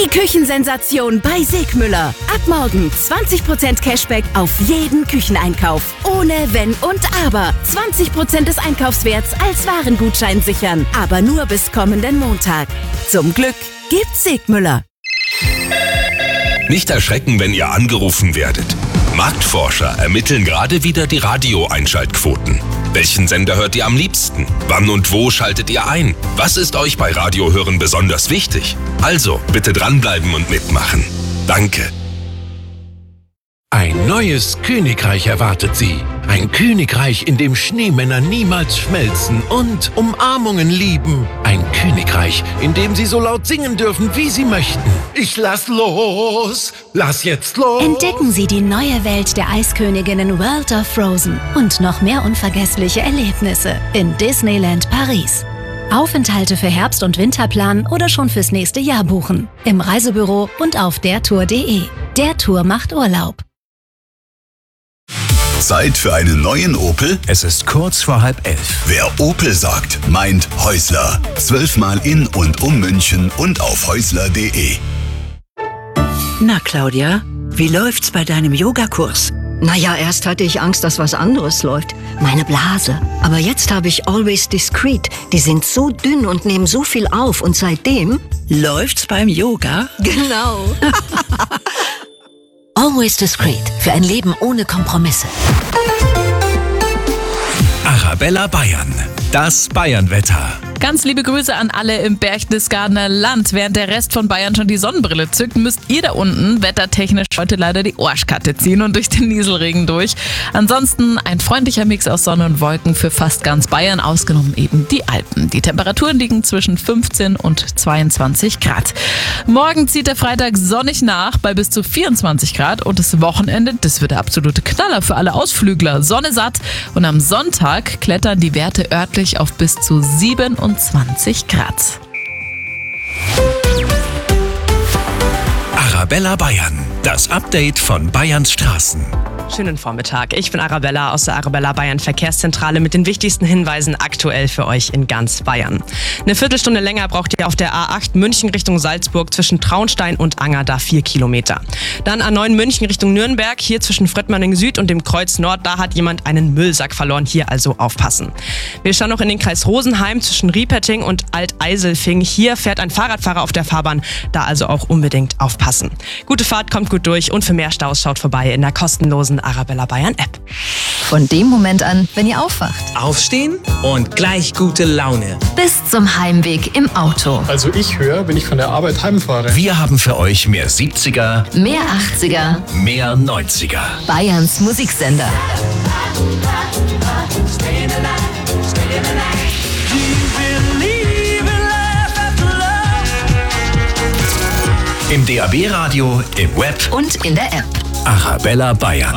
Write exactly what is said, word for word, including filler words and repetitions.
Die Küchensensation bei Segmüller. Ab morgen zwanzig Prozent Cashback auf jeden Kücheneinkauf. Ohne Wenn und Aber. zwanzig Prozent des Einkaufswerts als Warengutschein sichern. Aber nur bis kommenden Montag. Zum Glück gibt's Segmüller. Nicht erschrecken, wenn ihr angerufen werdet. Marktforscher ermitteln gerade wieder die Radio-Einschaltquoten. Welchen Sender hört ihr am liebsten? Wann und wo schaltet ihr ein? Was ist euch bei Radiohören besonders wichtig? Also, bitte dranbleiben und mitmachen. Danke. Ein neues Königreich erwartet Sie. Ein Königreich, in dem Schneemänner niemals schmelzen und Umarmungen lieben. Ein Königreich, in dem Sie so laut singen dürfen, wie Sie möchten. Ich lass los, lass jetzt los. Entdecken Sie die neue Welt der Eisköniginnen World of Frozen und noch mehr unvergessliche Erlebnisse in Disneyland Paris. Aufenthalte für Herbst- und Winter planen oder schon fürs nächste Jahr buchen. Im Reisebüro und auf dertour punkt de. Der Tour macht Urlaub. Zeit für einen neuen Opel? Es ist kurz vor halb elf. Wer Opel sagt, meint Häusler. Zwölfmal in und um München und auf häusler punkt de. Na, Claudia, wie läuft's bei deinem Yogakurs? Naja, erst hatte ich Angst, dass was anderes läuft. Meine Blase. Aber jetzt habe ich Always Discreet. Die sind so dünn und nehmen so viel auf. Und seitdem... Läuft's beim Yoga? Genau. Always Discreet. Für ein Leben ohne Kompromisse. Arabella Bayern. Das Bayernwetter. Ganz liebe Grüße an alle im Berchtesgadener Land. Während der Rest von Bayern schon die Sonnenbrille zückt, müsst ihr da unten wettertechnisch heute leider die Arschkarte ziehen und durch den Nieselregen durch. Ansonsten ein freundlicher Mix aus Sonne und Wolken für fast ganz Bayern, ausgenommen eben die Alpen. Die Temperaturen liegen zwischen fünfzehn und zweiundzwanzig Grad. Morgen zieht der Freitag sonnig nach bei bis zu vierundzwanzig Grad und das Wochenende, das wird der absolute Knaller für alle Ausflügler. Sonne satt und am Sonntag klettern die Werte örtlich auf bis zu siebenundzwanzig Grad. Arabella Bayern. Das Update von Bayerns Straßen. Schönen Vormittag. Ich bin Arabella aus der Arabella Bayern Verkehrszentrale mit den wichtigsten Hinweisen aktuell für euch in ganz Bayern. Eine Viertelstunde länger braucht ihr auf der A acht München Richtung Salzburg zwischen Traunstein und Anger, da vier Kilometer. Dann A neun München Richtung Nürnberg, hier zwischen Fröttmanning Süd und dem Kreuz Nord, da hat jemand einen Müllsack verloren, hier also aufpassen. Wir schauen noch in den Kreis Rosenheim zwischen Rieperting und Alteiselfing. Hier fährt ein Fahrradfahrer auf der Fahrbahn, da also auch unbedingt aufpassen. Gute Fahrt, kommt gut durch und für mehr Staus schaut vorbei in der kostenlosen Arabella Bayern App. Von dem Moment an, wenn ihr aufwacht. Aufstehen und gleich gute Laune. Bis zum Heimweg im Auto. Also ich höre, wenn ich von der Arbeit heimfahre. Wir haben für euch mehr siebziger, mehr achtziger, mehr neunziger. Bayerns Musiksender. Im D A B-Radio, im Web und in der App. Arabella Bayern.